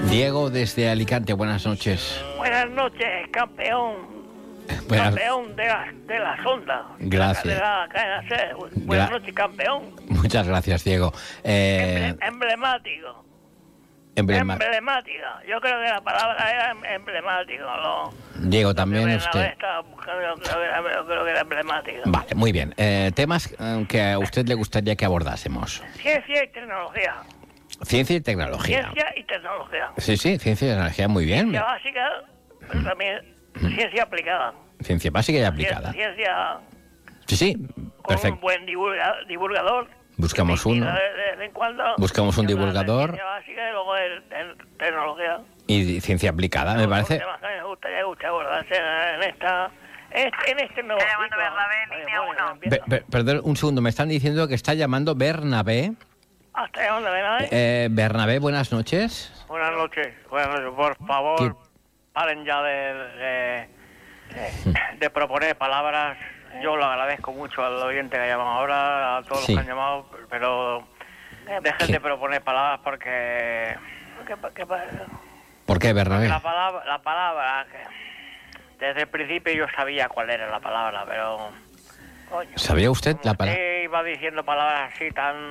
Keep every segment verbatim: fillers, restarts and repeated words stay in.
Diego desde Alicante, buenas noches. Buenas noches, campeón. Buenas... Campeón de la, de la sonda. Gracias. De la cadena C. Buenas Gra... noches, campeón. Muchas gracias, Diego. Eh... Emble emblemático. Emblema... Emblemática. Yo creo que la palabra era emblemático, ¿no? Diego, también Yo usted... estaba buscando, yo creo que era, yo creo que era emblemático. Vale, muy bien. Eh, temas eh, que a usted le gustaría que abordásemos. Ciencia y tecnología. Ciencia y tecnología. Ciencia y tecnología. Sí, sí, ciencia y tecnología, muy bien. Ciencia básica, pero Mm. también ciencia aplicada. Ciencia básica y aplicada. Ciencia Sí, sí, con perfecto. un buen divulga, divulgador. Buscamos uno. De vez en cuando. Buscamos un divulgador. Ciencia básica y luego el, el tecnología. Y ciencia aplicada, me parece. Temas que me gustaría escuchar abordarse en esta. En este, en este nuevo. Está llamando Bernabé, línea uno. Be- be- perdón, un segundo, me están diciendo que está llamando Bernabé. Ah, está llamando Bernabé. Eh, Bernabé, buenas noches. Buenas noches. Buenas noches. Por favor, ¿Qué? paren ya de, de, de, de proponer palabras. Yo lo agradezco mucho al oyente que ha llamado ahora, a todos Sí. los que han llamado, pero dejen ¿Qué? de proponer palabras porque... ¿Qué, qué, ¿Por qué, Bernabé? La palabra, la palabra que desde el principio yo sabía cuál era la palabra, pero... Coño, ¿Sabía usted la palabra? usted iba diciendo palabras así tan...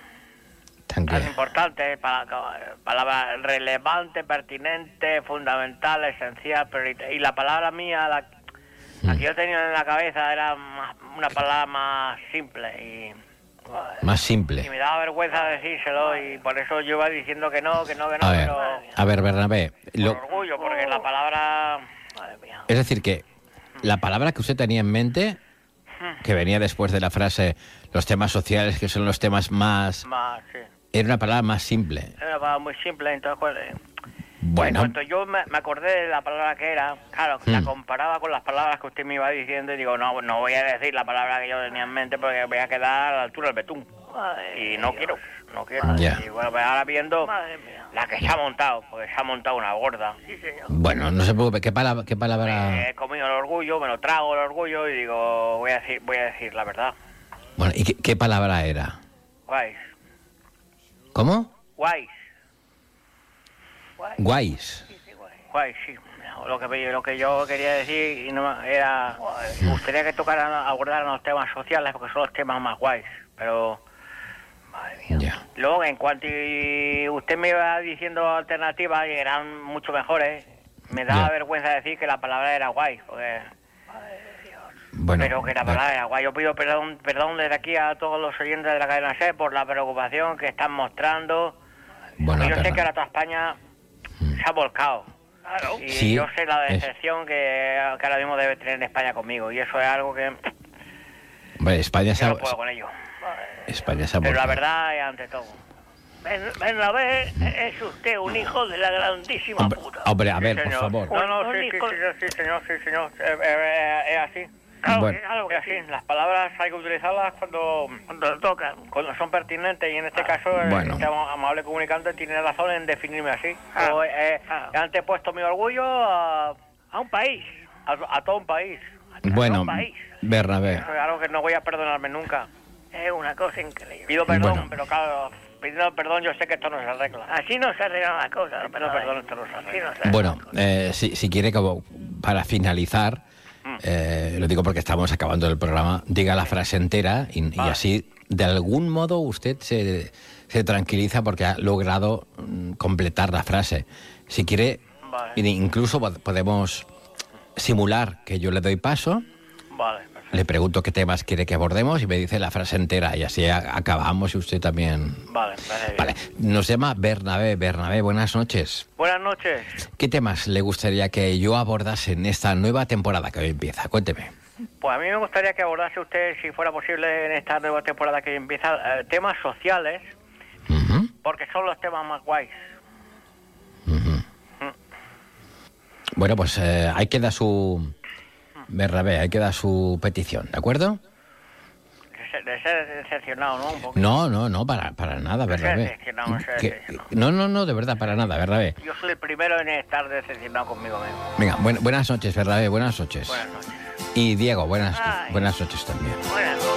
Tan tan que- importante, pa- palabra relevante, pertinente, fundamental, esencial, prioritaria. Y la palabra mía, la, la que yo tenía en la cabeza, era más- una palabra más simple y, Más y simple. me daba vergüenza decírselo y por eso yo iba diciendo que no, que no, que no, A ver, pero a ver, Bernabé. por lo- orgullo, porque la palabra... Madre mía. Es decir, que la palabra que usted tenía en mente, que venía después de la frase los temas sociales, que son los temas más... Más, sí. Era una palabra más simple. Era una palabra muy simple, entonces... Pues, eh, Bueno, En cuanto yo me, me acordé de la palabra que era, claro, la Mm. comparaba con las palabras que usted me iba diciendo y digo, no, no voy a decir la palabra que yo tenía en mente porque voy a quedar a la altura del betún. Y no quiero, no quiero. Ya. Y bueno, pues ahora viendo la que se ha montado, porque se ha montado una gorda. Sí, señor. bueno, no se preocupe. ¿Qué palabra? Qué palabra... He comido el orgullo, me lo trago el orgullo y digo, voy a decir, voy a decir la verdad. Bueno, ¿y qué, qué palabra era? Guays, ¿Cómo? guays. Guays. Guays. Guay, sí. Lo que, lo que yo quería decir y no, era... Me gustaría que tocaran, abordaran los temas sociales porque son los temas más guays. Pero... Madre mía. Ya. Luego, en cuanto y usted me iba diciendo alternativas y eran mucho mejores, me daba Ya. vergüenza decir que la palabra era guay. Porque, Bueno, pero que la palabra era guay. Yo pido perdón, perdón desde aquí a todos los oyentes de la cadena C por la preocupación que están mostrando. bueno, Yo sé perdón. que ahora toda España se ha volcado. Y Sí, yo sé la es- decepción que, que ahora mismo debe tener España conmigo. Y eso es algo que Hombre, España se yo ha... no puedo con ello. España se ha Pero la volcado. verdad es ante todo. Bernabé es usted un hijo de la grandísima Hombre, puta. hombre, a ver, Sí, por señor. favor. No, no, Un- sí, un sí, hijo- sí, sí, señor, sí, señor. Eh, eh, eh, es así. Claro, Bueno. que- claro que así. Las palabras hay que utilizarlas cuando, cuando tocan, cuando son pertinentes. Y en este caso, el Bueno. este amable comunicante tiene razón en definirme así. Ah. Yo, eh, Ah. he antepuesto mi orgullo a, A un país. a, a todo un país. Bueno, un país. Bernabé. Eso es algo que no voy a perdonarme nunca. Es una cosa increíble. Pido perdón, Bueno. pero claro, pidiendo perdón yo sé que esto no se arregla. Así no se arreglan las cosas. Pido Bernabé. perdón, esto no se Así arregla. no se arreglan Bueno, las cosas. eh, si, si quiere, como para finalizar, eh, lo digo porque estamos acabando el programa, diga la frase entera y, y Vale. así, de algún modo, usted se, se tranquiliza porque ha logrado mm, completar la frase. Si quiere, Vale. incluso pod- podemos simular que yo le doy paso, Vale, perfecto. le pregunto qué temas quiere que abordemos y me dice la frase entera y así a- acabamos y usted también... Vale, vale. Vale, nos llama Bernabé. Bernabé, buenas noches. Buenas noches. ¿Qué temas le gustaría que yo abordase en esta nueva temporada que hoy empieza? Cuénteme. Pues a mí me gustaría que abordase usted, si fuera posible, en esta nueva temporada que empieza, eh, temas sociales, Ujú, porque son los temas más guays. ujú. Bueno, pues eh, ahí queda su... Bernabé, ahí queda su petición, ¿de acuerdo? De ser, de ser decepcionado, ¿no? Un poco. No, no, no, para, para nada, Ese Bernabé. decepcionado, ese Que- decepcionado. No, no, no, de verdad, para nada, Bernabé. Yo soy el primero en estar decepcionado conmigo mismo. Venga, buen- buenas noches, Bernabé, buenas noches. Buenas noches. Y Diego, buenas, Ay. buenas noches también. Buenas noches.